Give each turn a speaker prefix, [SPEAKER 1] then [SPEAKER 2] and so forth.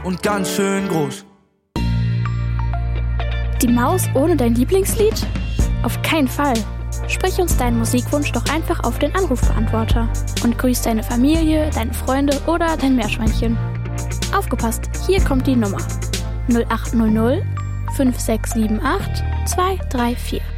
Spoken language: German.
[SPEAKER 1] und ganz schön groß.
[SPEAKER 2] Die Maus ohne dein Lieblingslied? Auf keinen Fall. Sprich uns deinen Musikwunsch doch einfach auf den Anrufbeantworter und grüß deine Familie, deine Freunde oder dein Meerschweinchen. Aufgepasst, hier kommt die Nummer. 0800 5678 234.